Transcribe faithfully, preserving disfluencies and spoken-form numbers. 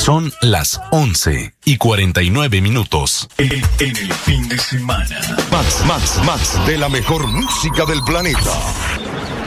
Son las once y cuarenta y nueve minutos. En, en el fin de semana. Max, Max, Max, de la mejor música del planeta.